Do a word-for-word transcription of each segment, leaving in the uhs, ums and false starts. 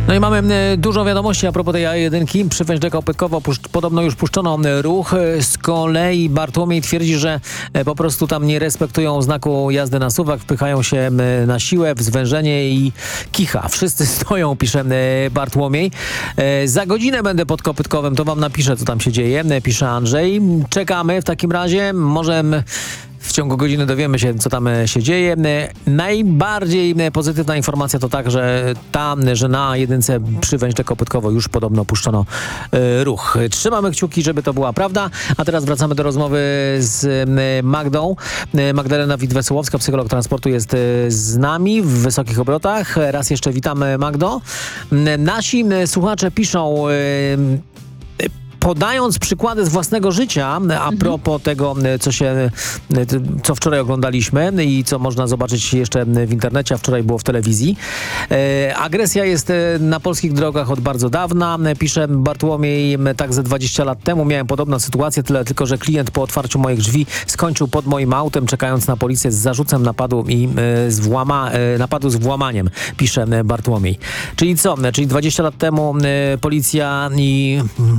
No i mamy e, dużo wiadomości a propos tej A jeden. Przy Węźle-Kopytkowo puszcz- podobno już puszczono e, ruch. E, Z kolei Bartłomiej twierdzi, że e, po prostu tam nie respektują znaku jazdy na suwak, wpychają się e, na siłę w zwężenie i kicha. Wszyscy stoją, pisze e, Bartłomiej. E, za godzinę będę pod Kopytkowem, to wam napiszę, co tam się dzieje, e, pisze Andrzej. Czekamy w takim razie. Może m, w ciągu godziny dowiemy się, co tam e, się dzieje. E, Najbardziej e, pozytywna informacja to tak, że tam, że na jedynce przy Węźle-Kopytkowo już podobno puszczono e, ruch. Trzymamy kciuki, żeby to była prawda. A teraz wracamy do rozmowy z e, Magdą. E, Magdalena Wit-Wesołowska, psycholog transportu, jest e, z nami w wysokich obrotach. Raz jeszcze witamy, Magdo. E, Nasi e, słuchacze piszą... E, Podając przykłady z własnego życia, a propos tego, co się, co wczoraj oglądaliśmy i co można zobaczyć jeszcze w internecie, a wczoraj było w telewizji. E, agresja jest na polskich drogach od bardzo dawna. Pisze Bartłomiej, tak ze dwadzieścia lat temu miałem podobną sytuację, tyle tylko, że klient po otwarciu moich drzwi skończył pod moim autem, czekając na policję z zarzutem napadu i e, z włama, e, napadu z włamaniem, pisze Bartłomiej. Czyli co? Czyli dwadzieścia lat temu e, policja i...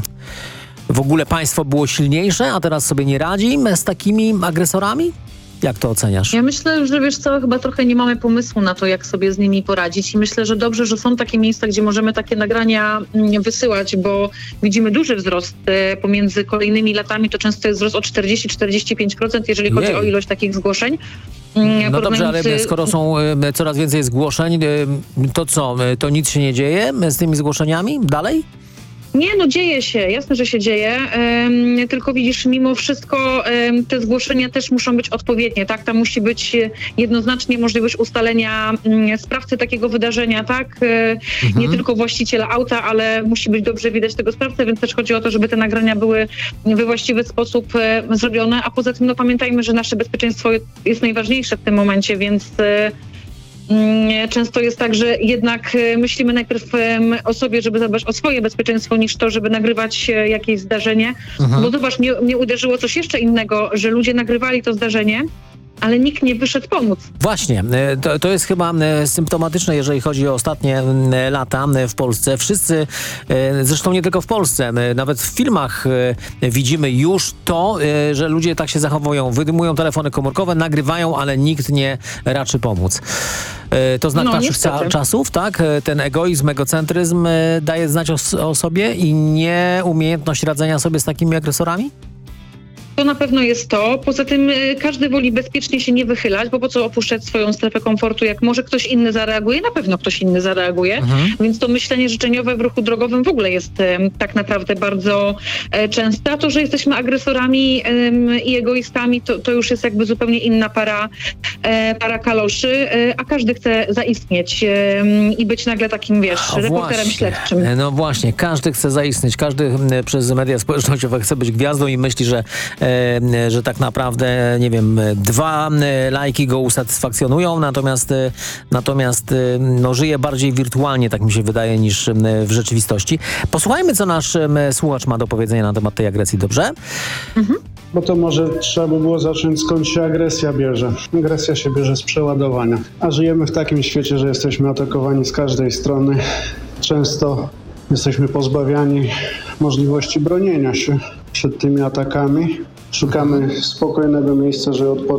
W ogóle państwo było silniejsze, a teraz sobie nie radzi z takimi agresorami? Jak to oceniasz? Ja myślę, że wiesz co, chyba trochę nie mamy pomysłu na to, jak sobie z nimi poradzić i myślę, że dobrze, że są takie miejsca, gdzie możemy takie nagrania wysyłać, bo widzimy duży wzrost pomiędzy kolejnymi latami, to często jest wzrost o czterdzieści do czterdziestu pięciu procent, jeżeli chodzi Jej. o ilość takich zgłoszeń. No dobrze, ale skoro są e, coraz więcej zgłoszeń, e, to co, e, to nic się nie dzieje z tymi zgłoszeniami dalej? Nie, no dzieje się, jasne, że się dzieje, ym, tylko widzisz, mimo wszystko ym, te zgłoszenia też muszą być odpowiednie, tak? Tam musi być jednoznacznie możliwość ustalenia ym, sprawcy takiego wydarzenia, tak? Y, Mhm. Nie tylko właściciela auta, ale musi być dobrze widać tego sprawcę, więc też chodzi o to, żeby te nagrania były we właściwy sposób y, zrobione, a poza tym no pamiętajmy, że nasze bezpieczeństwo jest najważniejsze w tym momencie, więc... Y, Często jest tak, że jednak myślimy najpierw o sobie, żeby zadbać o swoje bezpieczeństwo, niż to, żeby nagrywać jakieś zdarzenie. Mhm. Bo zobacz, mnie, mnie uderzyło coś jeszcze innego, że ludzie nagrywali to zdarzenie, ale nikt nie wyszedł pomóc. Właśnie, e, to, to jest chyba e, symptomatyczne, jeżeli chodzi o ostatnie e, lata e, w Polsce. Wszyscy, e, zresztą nie tylko w Polsce, e, nawet w filmach e, widzimy już to, e, że ludzie tak się zachowują. Wydymują telefony komórkowe, nagrywają, ale nikt nie raczy pomóc. E, to znak No, naszych niestety. ca- czasów, tak? E, Ten egoizm, egocentryzm e, daje znać o, s- o sobie i nieumiejętność radzenia sobie z takimi agresorami? To na pewno jest to. Poza tym y, każdy woli bezpiecznie się nie wychylać, bo po co opuszczać swoją strefę komfortu, jak może ktoś inny zareaguje? Na pewno ktoś inny zareaguje. Mhm. Więc to myślenie życzeniowe w ruchu drogowym w ogóle jest y, tak naprawdę bardzo y, częste. A to, że jesteśmy agresorami y, i egoistami, to, to już jest jakby zupełnie inna para, y, para kaloszy, y, a każdy chce zaistnieć y, i być nagle takim, wiesz, A reporterem właśnie. śledczym. No właśnie, każdy chce zaistnieć, każdy m, przez media społecznościowe chce być gwiazdą i myśli, że, e, że tak naprawdę, nie wiem, dwa e, lajki go usatysfakcjonują, natomiast, e, natomiast e, no, żyje bardziej wirtualnie, tak mi się wydaje, niż e, w rzeczywistości. Posłuchajmy, co nasz e, słuchacz ma do powiedzenia na temat tej agresji, dobrze? Bo to może trzeba by było zacząć, skąd się agresja bierze. Agresja się bierze z przeładowania. A żyjemy w takim świecie, że jesteśmy atakowani z każdej strony. Często jesteśmy pozbawiani możliwości bronienia się przed tymi atakami. Szukamy spokojnego miejsca, żeby odpocząć.